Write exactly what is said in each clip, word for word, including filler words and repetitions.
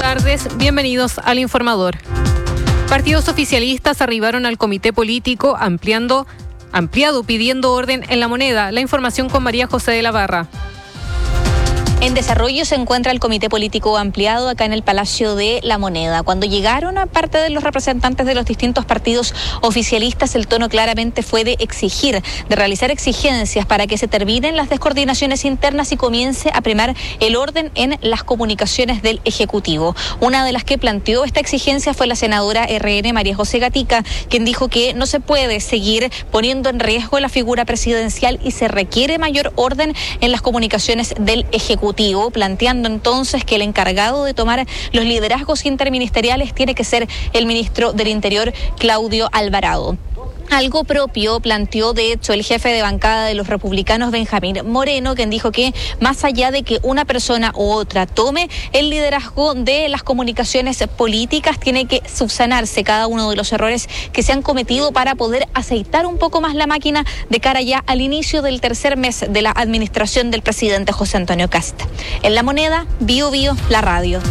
tardes, bienvenidos al Informador. Partidos oficialistas arribaron al comité político ampliando, ampliado pidiendo orden en la moneda. La información con María José de la Barra. En desarrollo se encuentra el comité político ampliado acá en el Palacio de la Moneda. Cuando llegaron a parte de los representantes de los distintos partidos oficialistas, el tono claramente fue de exigir, de realizar exigencias para que se terminen las descoordinaciones internas y comience a primar el orden en las comunicaciones del Ejecutivo. Una de las que planteó esta exigencia fue la senadora R N María José Gatica, quien dijo que no se puede seguir poniendo en riesgo la figura presidencial y se requiere mayor orden en las comunicaciones del Ejecutivo. Planteando entonces que el encargado de tomar los liderazgos interministeriales tiene que ser el ministro del Interior, Claudio Alvarado. Algo propio planteó, de hecho, el jefe de bancada de los republicanos, Benjamín Moreno, quien dijo que más allá de que una persona u otra tome el liderazgo de las comunicaciones políticas, tiene que subsanarse cada uno de los errores que se han cometido para poder aceitar un poco más la máquina de cara ya al inicio del tercer mes de la administración del presidente José Antonio Kast. En La Moneda, Bio Bio, la radio.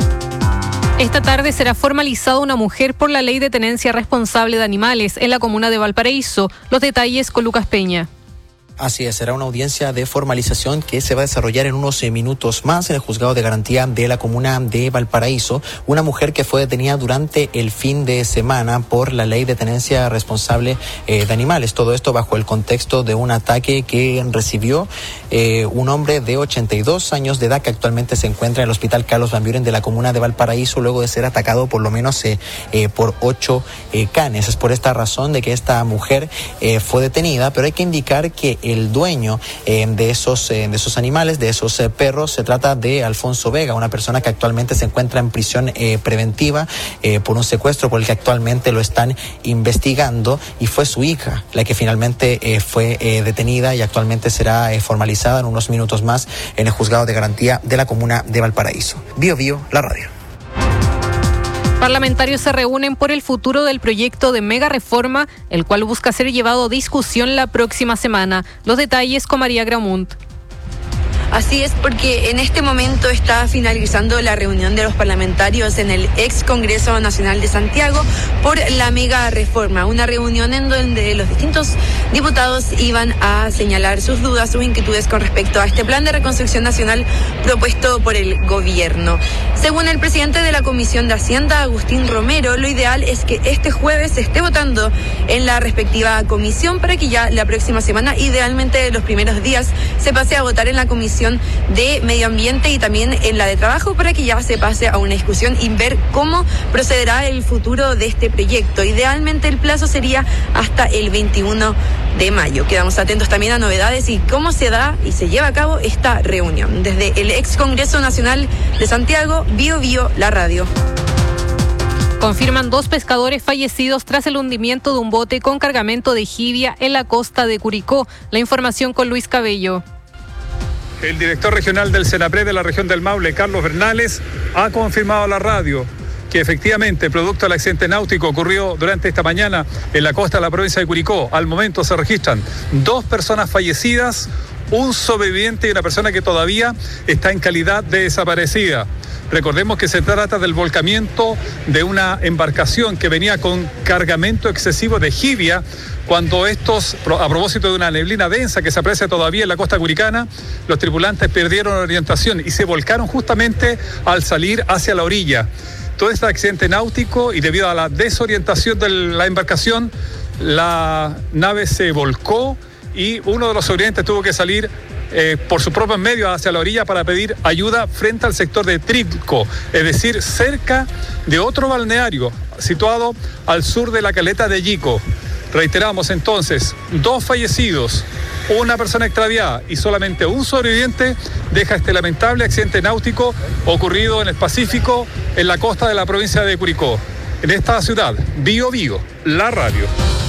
Esta tarde será formalizada una mujer por la ley de tenencia responsable de animales en la comuna de Valparaíso. Los detalles con Lucas Peña. Así es, será una audiencia de formalización que se va a desarrollar en unos minutos más en el Juzgado de Garantía de la comuna de Valparaíso. Una mujer que fue detenida durante el fin de semana por la ley de tenencia responsable eh, de animales. Todo esto bajo el contexto de un ataque que recibió eh, un hombre de ochenta y dos años de edad que actualmente se encuentra en el Hospital Carlos Van Buren de la comuna de Valparaíso luego de ser atacado por lo menos eh, eh, por ocho eh, canes. Es por esta razón de que esta mujer eh, fue detenida, pero hay que indicar que el dueño eh, de esos eh, de esos animales, de esos eh, perros, se trata de Alfonso Vega, una persona que actualmente se encuentra en prisión eh, preventiva eh, por un secuestro por el que actualmente lo están investigando, y fue su hija la que finalmente eh, fue eh, detenida y actualmente será eh, formalizada en unos minutos más en el Juzgado de Garantía de la comuna de Valparaíso. Bio Bio, la radio. Parlamentarios se reúnen por el futuro del proyecto de mega reforma, el cual busca ser llevado a discusión la próxima semana. Los detalles con María Gramunt. Así es, porque en este momento está finalizando la reunión de los parlamentarios en el ex Congreso Nacional de Santiago por la mega reforma, una reunión en donde los distintos diputados iban a señalar sus dudas, sus inquietudes con respecto a este plan de reconstrucción nacional propuesto por el gobierno. Según el presidente de la Comisión de Hacienda, Agustín Romero, lo ideal es que este jueves se esté votando en la respectiva comisión para que ya la próxima semana, idealmente los primeros días, se pase a votar en la Comisión de Medio Ambiente y también en la de Trabajo para que ya se pase a una discusión y ver cómo procederá el futuro de este proyecto. Idealmente el plazo sería hasta el veintiuno de mayo. Quedamos atentos también a novedades y cómo se da y se lleva a cabo esta reunión. Desde el ex Congreso Nacional de Santiago, Bio Bio, la radio. Confirman dos pescadores fallecidos tras el hundimiento de un bote con cargamento de jibia en la costa de Curicó. La información con Luis Cabello. El director regional del Senapred de la región del Maule, Carlos Bernales, ha confirmado a la radio que efectivamente, producto del accidente náutico ocurrido durante esta mañana en la costa de la provincia de Curicó, al momento se registran dos personas fallecidas, un sobreviviente y una persona que todavía está en calidad de desaparecida. Recordemos que se trata del volcamiento de una embarcación que venía con cargamento excesivo de jibia, cuando estos, a propósito de una neblina densa que se aprecia todavía en la costa curicana, los tripulantes perdieron orientación y se volcaron justamente al salir hacia la orilla. Todo este accidente náutico, y debido a la desorientación de la embarcación, la nave se volcó y uno de los sobrevivientes tuvo que salir Eh, por sus propios medios hacia la orilla para pedir ayuda frente al sector de Trilco, es decir, cerca de otro balneario situado al sur de la caleta de Yico. Reiteramos entonces, dos fallecidos, una persona extraviada y solamente un sobreviviente deja este lamentable accidente náutico ocurrido en el Pacífico, en la costa de la provincia de Curicó. En esta ciudad, Bio Bio, la radio.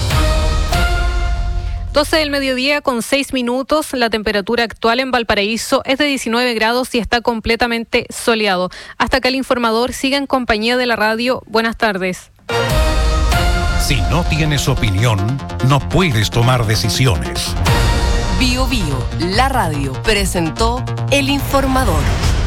doce del mediodía con seis minutos. La temperatura actual en Valparaíso es de diecinueve grados y está completamente soleado. Hasta acá el Informador. Siga en compañía de la radio. Buenas tardes. Si no tienes opinión, no puedes tomar decisiones. Bio Bio, la radio, presentó El Informador.